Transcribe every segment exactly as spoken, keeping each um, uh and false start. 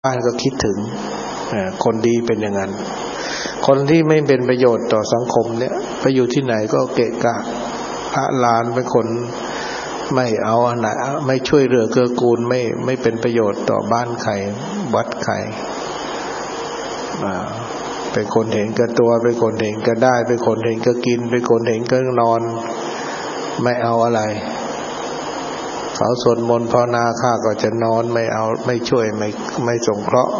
บ้านก็คิดถึงคนดีเป็นอย่างนั้นคนที่ไม่เป็นประโยชน์ต่อสังคมเนี่ยไปอยู่ที่ไหนก็เกะกะอะลานเป็นคนไม่เอาอันไหนไม่ช่วยเหลือเกื้อกูลไม่ไม่เป็นประโยชน์ต่อบ้านใครวัดใครเป็นคนเห็นแก่ตัวเป็นคนเห็นแก่ได้เป็นคนเห็นแก่กินเป็นคนเห็นแก่นอนไม่เอาอะไรเขาสวดมนต์ภาวนาข้าก็จะนอนไม่เอาไม่ช่วยไม่ไม่สงเคราะห์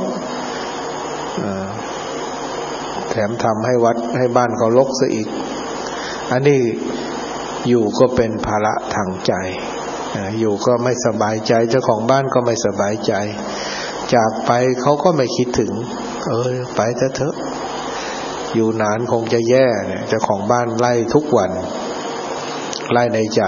แถมทำให้วัดให้บ้านเขารกซะอีกอันนี้อยู่ก็เป็นภาระทางใจอยู่ก็ไม่สบายใจเจ้าของบ้านก็ไม่สบายใจจากไปเขาก็ไม่คิดถึงเออไปเถอะอยู่นานคงจะแย่เนี่ยเจ้าของบ้านไล่ทุกวันไล่ในใจ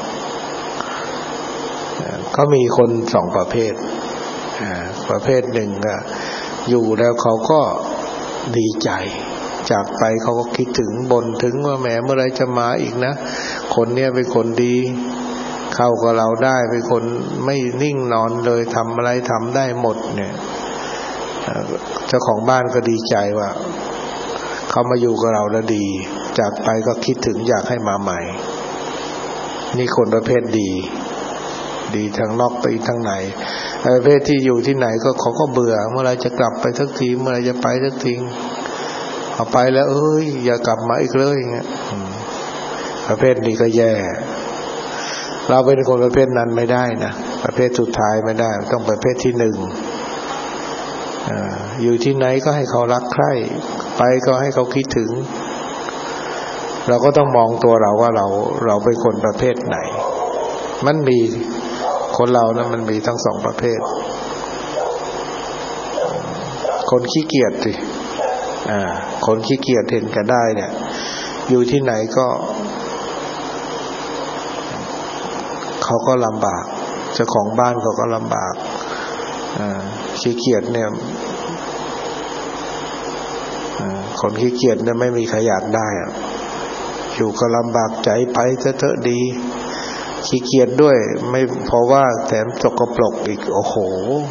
ก็มีคนสองประเภทประเภทหนึ่งก็อยู่แล้วเขาก็ดีใจจากไปเขาก็คิดถึงบ่นถึงว่าแหมเมื่อไรจะมาอีกนะคนเนี้ยเป็นคนดีเข้ากับเราได้เป็นคนไม่นิ่งนอนเลยทำอะไรทำได้หมดเนี่ยเจ้าของบ้านก็ดีใจว่าเขามาอยู่กับเราแล้วดีจากไปก็คิดถึงอยากให้มาใหม่นี่คนประเภทดีดีทั้งนอกไปทั้งในประเภทที่อยู่ที่ไหนก็เขาก็เบื่อเมื่อไรจะกลับไปสักทีเมื่อไรจะไปสักทีเอาไปแล้วเอ้ยอย่ากลับมาอีกเลยอย่างเงี้ยประเภทนี้ก็แย่เราเป็นคนประเภทนั้นไม่ได้นะประเภทสุดท้ายไม่ได้ต้องประเภทที่หนึ่งอ่าอยู่ที่ไหนก็ให้เขารักใคร่ไปก็ให้เขาคิดถึงเราก็ต้องมองตัวเราว่าเราเราเป็นคนประเภทไหนมันมีคนเรานะมันมีทั้งสองประเภทคนขี้เกียจสิอ่าคนขี้เกียจเห็นกันได้เนี่ยอยู่ที่ไหนก็เขาก็ลำบากเจ้าของบ้านเขาก็ลำบากอ่าขี้เกียจเนี่ยอ่าคนขี้เกียจเนี่ยไม่มีใครอยากได้อ่ะอยู่ก็ลำบากใจไปเถอะดีขี้เกียจด้วยไม่เพราะว่าแถมสกปรกอีกโอ้โห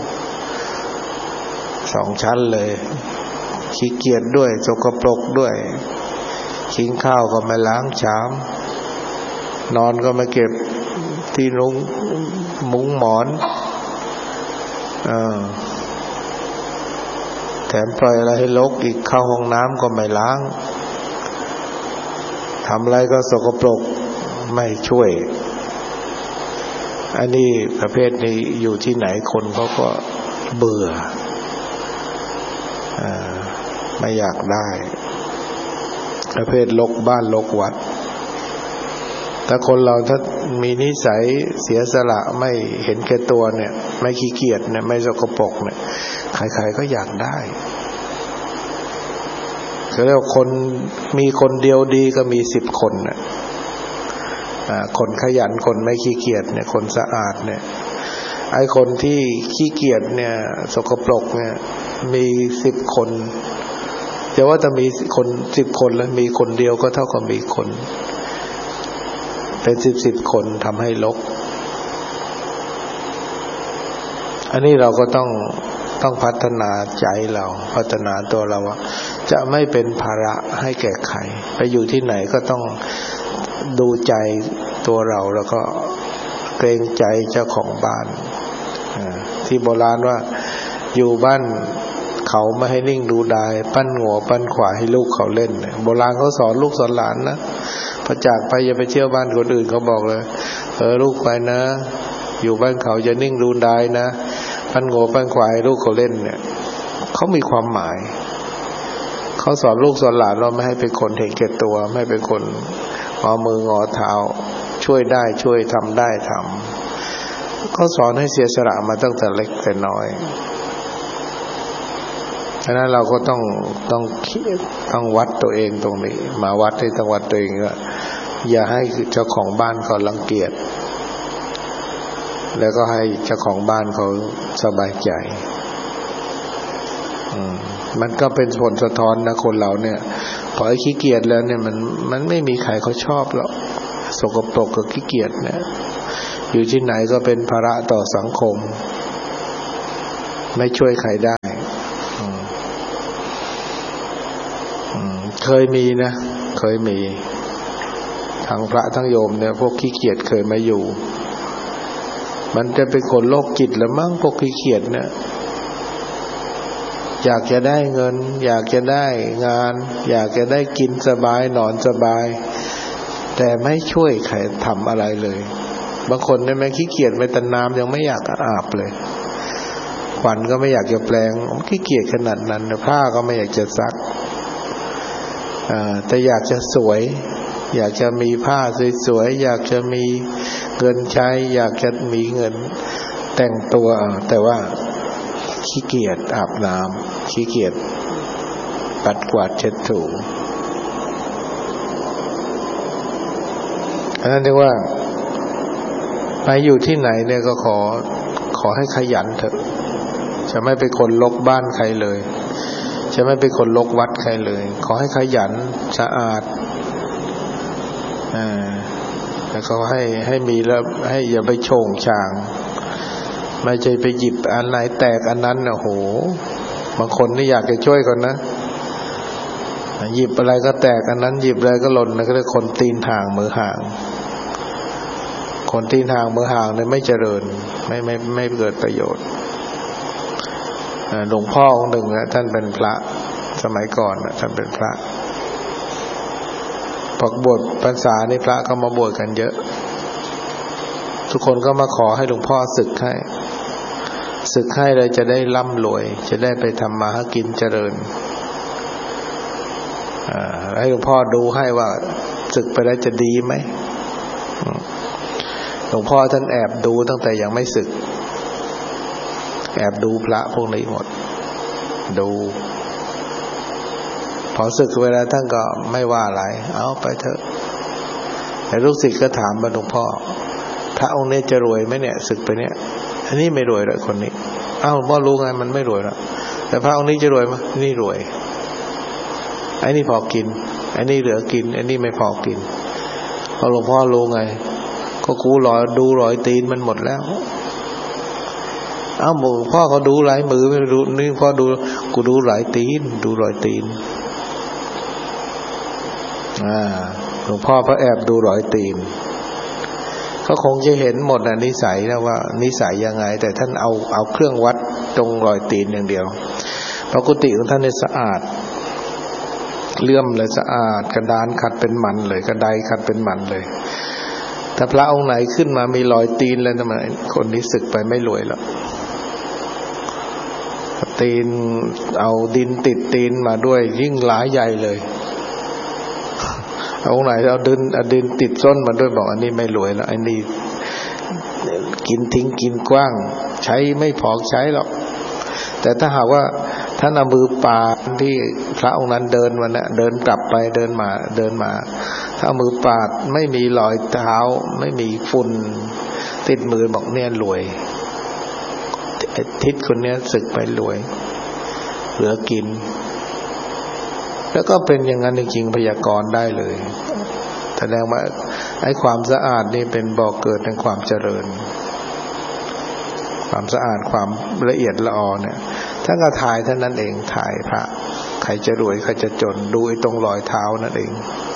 สองชั้นเลยขี้เกียจด้วยสกปรกด้วยกินข้าวก็ไม่ล้างชามนอนก็ไม่เก็บที่นุ้งมุ้งหมอนเออแถมปล่อยอะไรให้รกอีกเข้าห้องน้ำก็ไม่ล้างทำอะไรก็สกปรกไม่ช่วยอันนี้ประเภทนี้อยู่ที่ไหนคนเขาก็เบื่ออ่าไม่อยากได้ประเภทรกบ้านรกวัดถ้าคนเราถ้ามีนิสัยเสียสละไม่เห็นแก่ตัวเนี่ยไม่ขี้เกียจเนี่ยไม่สกปรกเนี่ยใครๆก็อยากได้เขาเรียกว่าคนมีคนเดียวดีก็มีสิบคนน่ะคนขยันคนไม่ขี้เกียจเนี่ยคนสะอาดเนี่ยไอ้คนที่ขี้เกียจเนี่ยสกปรกเนี่ยมีสิบคนจะว่าจะมีคนสิบคนแล้วมีคนเดียวก็เท่ากับมีคนเป็นสิบสิบคนทำให้รกอันนี้เราก็ต้องต้องพัฒนาใจเราพัฒนาตัวเราจะไม่เป็นภาระให้แก่ใครไปอยู่ที่ไหนก็ต้องดูใจตัวเราแล้วก็เกรงใจเจ้าของบ้านที่โบราณว่าอยู่บ้านเขาไม่ให้นิ่งดูดายปั้นหัวปั้นขวาให้ลูกเขาเล่นโบราณเขาสอนลูกสอนหลานนะพอจากไปอย่าไปเที่ยวบ้านคนอื่นเขาบอกเลยเออลูกไปนะอยู่บ้านเขาอย่านิ่งดูดายนะปั้นหัวปั้นขวาให้ลูกเขาเล่นเนี่ยเขามีความหมายเขาสอนลูกสอนหลานเราไม่ให้เป็นคนเห็นแก่ตัวไม่เป็นคนเอามืองอเท้าช่วยได้ช่วยทำได้ทำเขาสอนให้เสียสละมาตั้งแต่เล็กแต่น้อยฉะนั้นเราก็ต้องต้องต้องวัดตัวเองตรงนี้มาวัดให้ต้องวัดตัวเองว่าอย่าให้เจ้าของบ้านเขารังเกียจแล้วก็ให้เจ้าของบ้านเขาสบายใจอืมมันก็เป็นผลสะท้อนนะคนเราเนี่ยพอไอ้ขี้เกียจแล้วเนี่ยมันมันไม่มีใครเขาชอบหรอกสกปรกกับขี้เกียจเนี่ยอยู่ที่ไหนก็เป็นภาระต่อสังคม อไม่ช่วยใครได้เคยมีนะเคยมีทั้งพระทั้งโยมเนี่ยพวกขี้เกียจเคยมาอยู่มันจะเป็นคนโรคจิตแล้วมั้งพวกขี้เกียจเนี่ยอยากจะได้เงินอยากจะได้งานอยากจะได้กินสบายนอนสบายแต่ไม่ช่วยใครทำอะไรเลยบางคนเนี่ยแม่ขี้เกียจไปแต่น้ำยังไม่อยากอาบเลยขวัญก็ไม่อยากจะแปลงขี้เกียจขนาดนั้นผ้าก็ไม่อยากจะซักแต่อยากจะสวยอยากจะมีผ้าสวยๆอยากจะมีเงินใช้อยากจะมีเงินแต่งตัวแต่ว่าขี้เกียจอาบน้ำขี้เกียจปัดกวาดเช็ดถูอันนั้นเรียกว่าไปอยู่ที่ไหนเนี่ยก็ขอขอให้ขยันเถอะจะไม่เป็นคนลกบ้านใครเลยจะไม่เป็นคนลกวัดใครเลยขอให้ขยันสะอาดอ่าแล้วเขาให้ให้มีแล้วให้อย่าไปโฉงฉางไม่ใช่ไปหยิบอันไหนแตกอันนั้นน่ะโหบางคนนี่อยากจะช่วยก่อนนะหยิบอะไรก็แตกอันนั้นหยิบอะไรก็หล่นนะก็เรียกคนตีนห่างมือห่างคนตีนห่างมือห่างเนี่ยไม่เจริญไม่ไม่ไม่เกิดประโยชน์หลวงพ่อองค์หนึ่งนะท่านเป็นพระสมัยก่อนนะท่านเป็นพระพอบวชพรรษานี่พระก็มาบวชกันเยอะทุกคนก็มาขอให้หลวงพ่อสึกให้สึกให้เลยจะได้ร่ำรวยจะได้ไปทำมาหากินเจริญให้หลวงพ่อดูให้ว่าสึกไปแล้วจะดีไหมหลวงพ่อท่านแอบดูตั้งแต่ยังไม่สึกแอบดูพระพวกนี้หมดดูพอสึกเวลาท่านก็ไม่ว่าอะไรเอาไปเถอะแต่ลูกศิษย์ก็ถามมาหลวงพ่อพระองค์นี้จะรวยไหมเนี่ยสึกไปเนี่ยอันนี้ไม่รวยเลยคนนี้อ้าวหลวงพ่อรู้ไงมันไม่รวยแล้วแต่พระองค์นี้จะรวยไหมนี่รวยไอ้นี่พอกินไอ้นี่เหลือกินไอ้นี่ไม่พอกินพอหลวงพ่อรู้ไงก็กูรอดูรอยตีนมันหมดแล้วอ้าวหลวงพ่อเขาดูหลายมือไม่รู้นี่พ่อดูกูดูหลายตีนดูรอยตีนอ่าหลวงพ่อพระแอบดูรอยตีนเขาคงจะเห็นหมดนะนิสัยนะว่านิสัยยังไงแต่ท่านเอาเอาเครื่องวัดตรงรอยตีนอย่างเดียวเพราะกุฏิของท่านเนี่ยสะอาดเลื่อมเลยสะอาดกระดานขัดเป็นมันเลยกระไดขัดเป็นมันเลยถ้าพระองค์ไหนขึ้นมามีรอยตีนแล้วทำไมคนนี้สึกไปไม่รวยหรอกตีนเอาดินติดตีนมาด้วยยิ่งหลายใหญ่เลยองค์ไหนเอาดินเอาดินติดส้นมาด้วยบอกอันนี้ไม่รวยแล้วอันนี้กินทิ้งกินกว้างใช้ไม่พอใช้หรอกแต่ถ้าหากว่าท่านเอามือปาดที่พระองค์นั้นเดินมาเนี่ยเดินกลับไปเดินมาเดินมาถ้าเอามือปาดไม่มีรอยเท้าไม่มีฝุ่นติดมือบอกเนี่ยรวยทิศคนนี้สึกไปรวยเหลือกินแล้วก็เป็นอย่างนั้นจริงๆพยากรณ์ได้เลยแสดงว่าไอ้ความสะอาดนี่เป็นบ่อกเกิดแห่งความเจริญความสะอาดความละเอียดละออเนี่ยท่านก็ถ่ายเท่านั้นเองถ่ายพระใครจะรวยใครจะจนดูไอ้ตรงรอยเท้านั่นเอง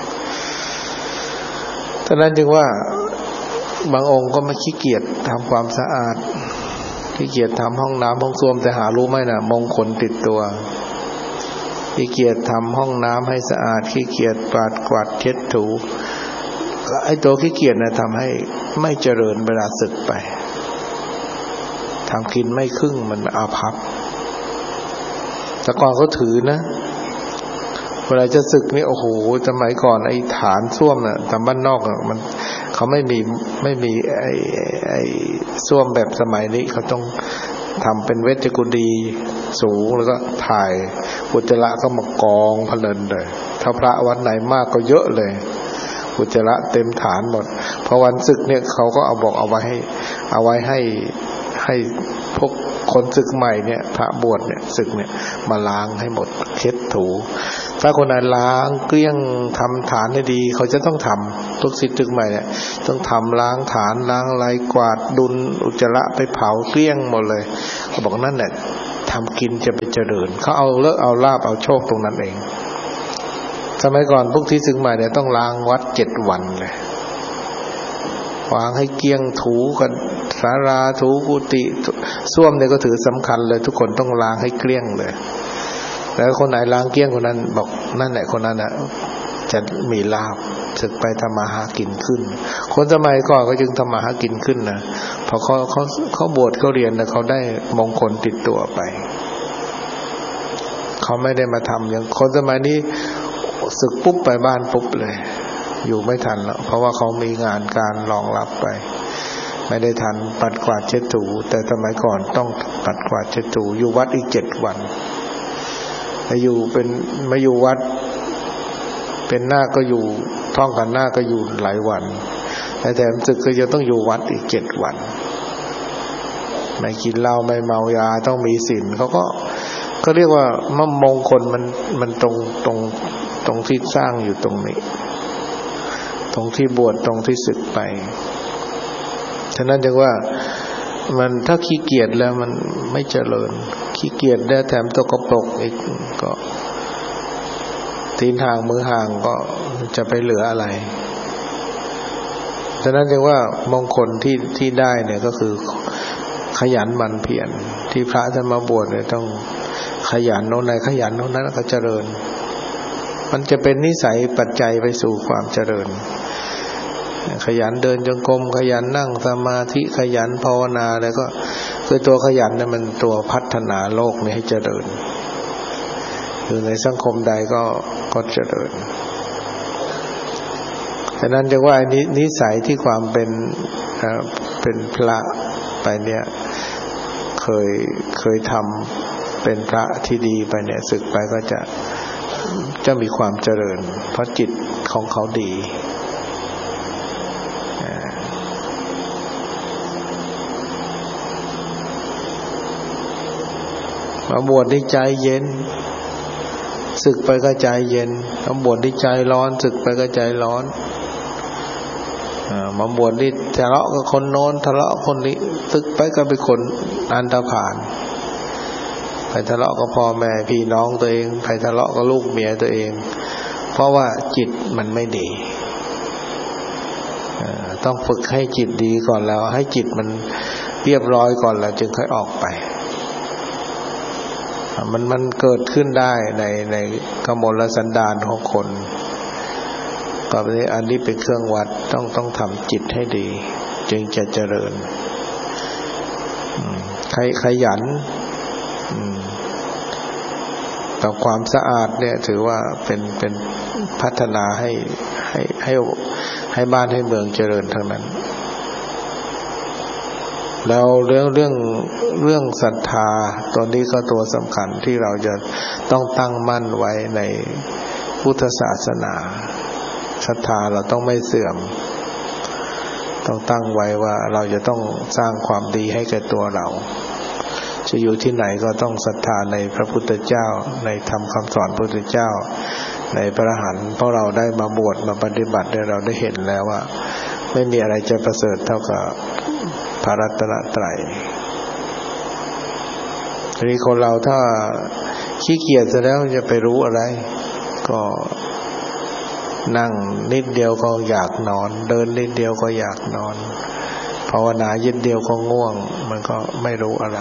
ฉะนั้นจึงว่าบางองค์ก็ไม่ขี้เกียจทำความสะอาดขี้เกียจทำห้องน้ำห้องส้วมแต่หารู้ไหมนะมงคลติดตัวขี้เกียจทำห้องน้ำให้สะอาดขี้เกียจปาดกวาดเช็ดถูไอ้ตัวขี้เกียจนะทำให้ไม่เจริญเวลาสึกไปทำกินไม่ครึ่งมันอาภัพแต่ก่อนเขาถือนะเวลาจะสึกนี่โอ้โหสมัยก่อนไอ้ฐานส้วมน่ะตามบ้านนอกน่ะมันเขาไม่มีไม่มีไอ้ไอ้ส้วมแบบสมัยนี้เขาต้องทำเป็นเวชกุฎีสูงแล้วก็ถ่ายอุจจาระก็มากองพะเนินเลยถ้าพระวัดไหนมากก็เยอะเลยอุจจาระเต็มฐานหมดพอวันศึกเนี่ยเขาก็เอาบอกเอาไว้ให้เอาไว้ให้ให้พวกคนศึกใหม่เนี่ยพระบวชเนี่ยศึกเนี่ยมาล้างให้หมดเช็ดถูถ้าคนไหนล้างเกลี้ยงทำฐานให้ดีเขาจะต้องทำทุกศิษย์ศึกใหม่เนี่ยต้องทำล้างฐานล้างอะไรกวาดดุลอุจจาระไปเผาเกลี้ยงหมดเลยเขาบอกนั่นแหละำกินจะไปเจริญเขาเอาเลิกเอาลาภเอาโชคตรงนั้นเองสมัยก่อนพวกที่ศึกใหม่เนี่ยต้องล้างวัดเจ็ดวันเลยวางให้เกลี้ยงถูกันศาลาถูกุฏิส้วมเนี่ยก็ถือสำคัญเลยทุกคนต้องล้างให้เกลี้ยงเลยแล้วคนไหนล้างเกลี้ยงคนนั้นบอกนั่นแหละคนนั้นน่ะจะมีลาภศึกไปทำมาหากินขึ้นคนสมัยก่อนก็จึงทำมาหากินขึ้นนะพอเขาเขาเขาบวชเขาเรียนนะเขาได้มงคลติดตัวไปเขาไม่ได้มาทำอย่างคนสมัยนี้ศึกปุ๊บไปบ้านปุ๊บเลยอยู่ไม่ทันแล้วเพราะว่าเขามีงานการรองรับไปไม่ได้ทันปัดกวาดเช็ดถูแต่สมัยก่อนต้องปัดกวาดเช็ดถูอยู่วัดอีกเจ็ดวันมาอยู่เป็นมาอยู่วัดเป็นหน้าก็อยู่ท่องกันหน้าก็อยู่หลายวันแต่แถมศึกก็ยังต้องอยู่วัดอีกเจ็ดวันไม่กินเหล้าไม่เมายาต้องมีศีลเขาก็ก็เรียกว่ามะมงคลมันมันตรงตรงตรงที่สร้างอยู่ตรงนี้ตรงที่บวชตรงที่ศึกไปฉะนั้นจึงว่ามันถ้าขี้เกียจแล้วมันไม่เจริญขี้เกียจได้แถมตกปรกอีกก็ตีนห่างมือห่างก็จะไปเหลืออะไรฉะนั้นจึงว่ามงคลที่ที่ได้เนี่ยก็คือขยันหมั่นเพียรที่พระท่านมาบวชเนี่ยต้องขยันโน้นไหนขยันโน้นนั้นก็เจริญมันจะเป็นนิสัยปัจจัยไปสู่ความเจริญขยันเดินจงกรมขยันนั่งสมาธิขยันภาวนาแล้วก็คือตัวขยันเนี่ยมันตัวพัฒนาโลกนี้ให้เจริญอยู่ในสังคมใดก็ก็เจริญฉะนั้นจะว่านิสัยที่ความเป็นเป็นพระไปเนี่ยเคยเคยทำเป็นพระที่ดีไปเนี่ยศึกไปก็จะจะมีความเจริญเพราะจิตของเขาดีมาบวชที่ใจเย็นศึกไปก็ใจเย็นมาบวชที่ใจร้อนศึกไปก็ใจร้อนมาบวชที่ทะเลาะกับคนโน้นทะเลาะคนนี้ศึกไปก็เป็นคนอันธพาลไปทะเลาะกับพ่อแม่พี่น้องตัวเองไปทะเลาะกับลูกเมียตัวเองเพราะว่าจิตมันไม่ดีต้องฝึกให้จิตดีก่อนแล้วให้จิตมันเรียบร้อยก่อนแล้วจึงค่อยออกไปมันมันเกิดขึ้นได้ในในกมลสันดานของคนก็เป็นอันนี้เป็นเครื่องวัดต้องต้องทำจิตให้ดีจึงจะเจริญใครขยันกับความสะอาดเนี่ยถือว่าเป็นเป็นพัฒนาให้ให้ให้ให้บ้านให้เมืองเจริญทั้งนั้นแล้วเรื่องเรื่องเรื่องศรัทธาตัวนี้ก็ตัวสำคัญที่เราจะต้องตั้งมั่นไว้ในพุทธศาสนาศรัทธาเราต้องไม่เสื่อมต้องตั้งไว้ว่าเราจะต้องสร้างความดีให้แก่ตัวเราจะอยู่ที่ไหนก็ต้องศรัทธาในพระพุทธเจ้าในธรรมคำสอนพระพุทธเจ้าในพระอรหันต์เพราะเราได้มาบวชมาปฏิบัติเราได้เห็นแล้วว่าไม่มีอะไรจะประเสริฐเท่ากับพระรัตนตรัยทีนี้คนเราถ้าขี้เกียจซะแล้วจะไปรู้อะไรก็นั่งนิดเดียวก็อยากนอนเดินนิดเดียวก็อยากนอนภาวนานิดเดียวก็ง่วงมันก็ไม่รู้อะไร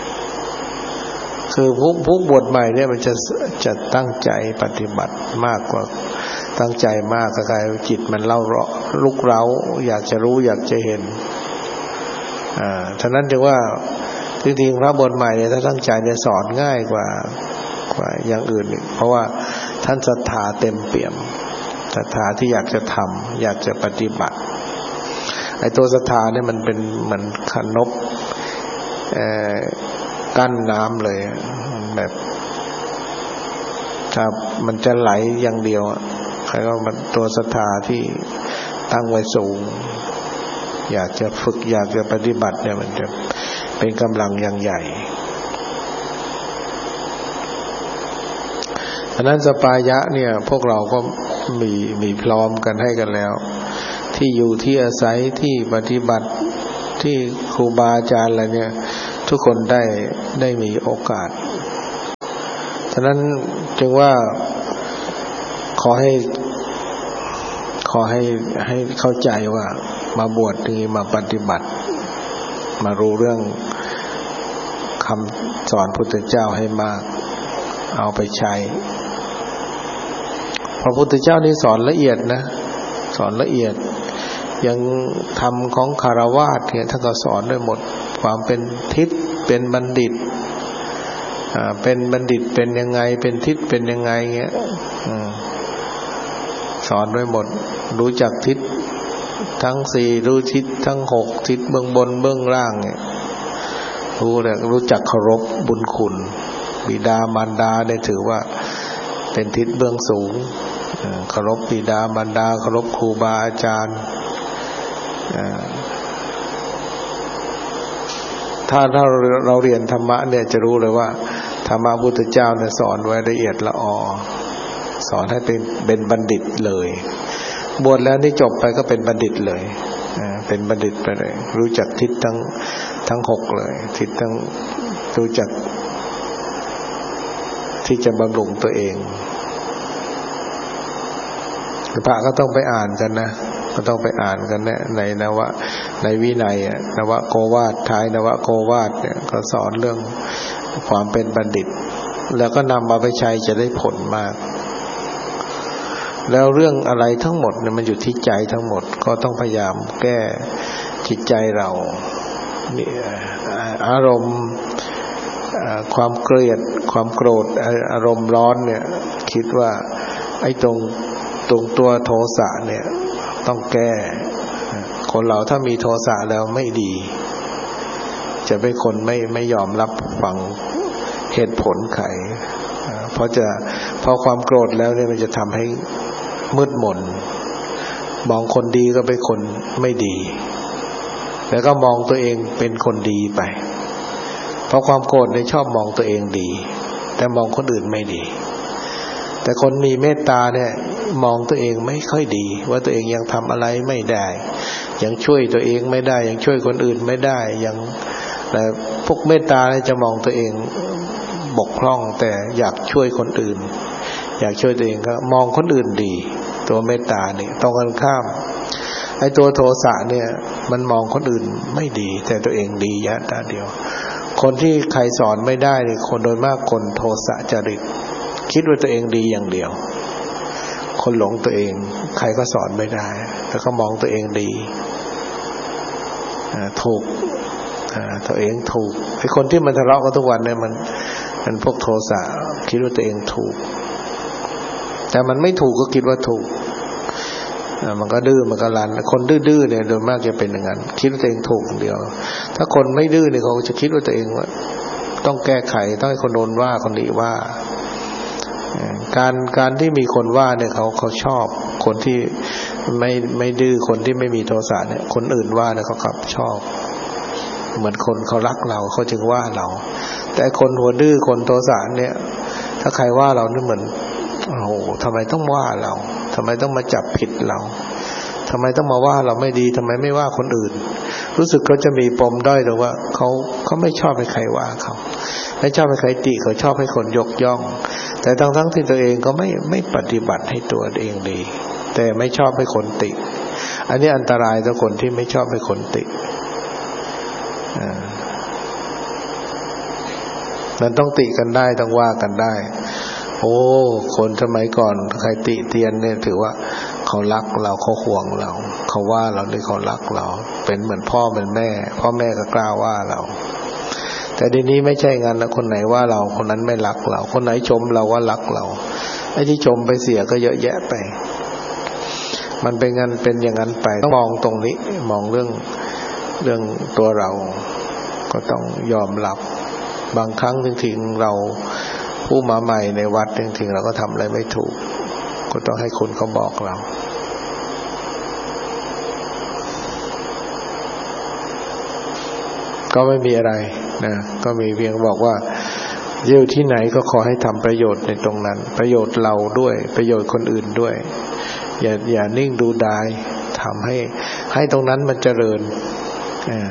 คือผู้ผู้บวชใหม่เนี่ยมันจะจะตั้งใจปฏิบัติมากกว่าตั้งใจมากกายจิตมันเล่าลุกเร้าอยากจะรู้อยากจะเห็นอ่าฉะนั้นจึงว่าจริงๆพระบวชใหม่เนี่ยถ้าตั้งใจเนี่ยสอนง่ายกว่ากว่าอย่างอื่นเพราะว่าท่านศรัทธาเต็มเปี่ยมศรัทธาที่อยากจะทำอยากจะปฏิบัติไอ้ตัวศรัทธาเนี่ยมันเป็นเหมือนขนบเอ่อกั้นน้ำเลยแบบถ้ามันจะไหลอย่างเดียวใครก็มันตัวศรัทธาที่ตั้งไว้สูงอยากจะฝึกอยากจะปฏิบัติเนี่ยมันจะเป็นกำลังอย่างใหญ่ฉะนั้นสปายะเนี่ยพวกเราก็มีมีพร้อมกันให้กันแล้วที่อยู่ที่อาศัยที่ปฏิบัติที่ครูบาอาจารย์อะไรเนี่ยทุกคนได้ได้มีโอกาสฉะนั้นจึงว่าขอให้ขอให้ให้เข้าใจว่ามาบวชนี่มาปฏิบัติมารู้เรื่องคำสอนพุทธเจ้าให้มากเอาไปใช้พระพุทธเจ้านี่สอนละเอียดนะสอนละเอียดยังธรรมของคฤหัสถ์เนี่ยท่านก็สอนด้วยหมดความเป็นทิฏฐิเป็นบัณฑิตอ่าเป็นบัณฑิตเป็นยังไงเป็นทิฏฐิเป็นยังไงเงี้ยอืมสอนด้วยหมดรู้จักทิศทั้งสี่รู้ทิศทั้งหกทิศเบื้องบนเบื้องล่างเนี่ยรู้แล้วรู้จักเคารพบุญคุณบิดามารดาเนี่ยถือว่าเป็นทิศเบื้องสูงเคารพบิดามารดาเคารพครูบาอาจารย์ถ้าถ้าเราเรียนธรรมะเนี่ยจะรู้เลยว่าธรรมะพุทธเจ้าเนี่ยสอนไว้ละเอียดละออสอนให้เป็นเป็นบัณฑิตเลยบวชแล้วนี่จบไปก็เป็นบัณฑิตเลยเป็นบัณฑิตไปเลยรู้จักทิศทั้งทั้งหกเลยทิศทั้งรู้จักที่จะบำรุงตัวเองพระก็ต้องไปอ่านกันนะก็ต้องไปอ่านกันเนี่ยในนวะในวินัยนวโกวาทท้ายนวโกวาทเนี่ยก็สอนเรื่องความเป็นบัณฑิตแล้วก็นำมาไปใช้จะได้ผลมากแล้วเรื่องอะไรทั้งหมดเนี่ยมันอยู่ที่ใจทั้งหมดก็ต้องพยายามแก้จิตใจเรานี่อารมณ์ความเกลียดความโกรธอารมณ์ร้อนเนี่ยคิดว่าไอ้ตรงตรงตัวโทสะเนี่ยต้องแก้คนเราถ้ามีโทสะแล้วไม่ดีจะเป็นคนไม่ไม่ยอมรับฟังเหตุผลใครเพราะจะพอความโกรธแล้วเนี่ยมันจะทำให้มืดมนมองคนดีก็เป็นคนไม่ดีแล้วก็มองตัวเองเป็นคนดีไปเพราะความโกรธเนี่ยชอบมองตัวเองดีแต่มองคนอื่นไม่ดีแต่คนมีเมตตาเนี่ยมองตัวเองไม่ค่อยดีว่าตัวเองยังทำอะไรไม่ได้ยังช่วยตัวเองไม่ได้ยังช่วยคนอื่นไม่ได้ยังแต่พวกเมตตาเนี่ยจะมองตัวเองบกพร่องแต่อยากช่วยคนอื่นอยากช่วยตัวเองก็มองคนอื่นดีตัวเมตตาเนี่ยตรงกันข้ามไอ้ตัวโทสะเนี่ยมันมองคนอื่นไม่ดีแต่ตัวเองดียะตาเดียวคนที่ใครสอนไม่ได้เนี่ยคนโดยมากคนโทสะจริตคิดว่าตัวเองดีอย่างเดียวคนหลงตัวเองใครก็สอนไม่ได้แล้วก็มองตัวเองดีถูกตัวเองถูกไอ้คนที่มันทะเลาะกันทุกวันเนี่ยมันมันพวกโทสะคิดว่าตัวเองถูกแต่มันไม่ถูกก็คิดว่าถูกมันก็ดื้อมันก็รั้นคนดื้อๆเนี่ยโดยมากจะเป็นอย่างนั้นคิดว่าตัวเองถูกอย่างเดียวถ้าคนไม่ดื้อเนี่ยเขาจะคิดว่าตัวเองว่าต้องแก้ไขต้องให้คนโดนว่าคนนี้ว่าการการที่มีคนว่าเนี่ยเขาเขาชอบคนที่ไม่ไม่ดื้อคนที่ไม่มีโทสะเนี่ยคนอื่นว่าเนี่ยเขากลับชอบเหมือนคนเขารักเราเขาจึงว่าเราแต่คนหัวดื้อคนโทสะเนี่ยถ้าใครว่าเราเนี่ยเหมือนโอ้โหทำไมต้องว่าเราทำไมต้องมาจับผิดเราทำไมต้องมาว่าเราไม่ดีทำไมไม่ว่าคนอื่นรู้สึกเขาจะมีปมด้อยหรือว่าเขาเขาไม่ชอบให้ใครว่าเขาไม่ชอบให้ใครติเขาชอบให้คนยกย่องแต่ทั้งทั้งที่ตัวเองก็ไม่ไม่ปฏิบัติให้ตัวเองดีแต่ไม่ชอบให้คนติอันนี้อันตรายต่อคนที่ไม่ชอบให้คนติมันต้องติกันได้ต้องว่ากันได้โอ้คนสมัยก่อนใครติเตียนเนี่ยถือว่าเขารักเราเขาห่วงเราเขาว่าเราด้วยเขารักเราเป็นเหมือนพ่อเหมือนแม่พ่อแม่ก็กล้าว่าเราแต่ทีนี้ไม่ใช่งั้นนะคนไหนว่าเราคนนั้นไม่รักเราคนไหนชมเราว่ารักเราไอ้ที่ชมไปเสียก็เยอะแยะไปมันเป็นงั้นเป็นอย่างนั้นไปต้องมองตรงนี้มองเรื่องเรื่องตัวเราก็ต้องยอมรับบางครั้งจริงๆเราผู้มาใหม่ในวัดจริงๆเราก็ทำอะไรไม่ถูกก็ต้องให้คนเขาบอกเราก็ไม่มีอะไรนะก็มีเพียงบอกว่าอยู่ที่ไหนก็ขอให้ทำประโยชน์ในตรงนั้นประโยชน์เราด้วยประโยชน์คนอื่นด้วยอย่าอย่านิ่งดูดายทำให้ให้ตรงนั้นมันเจริญ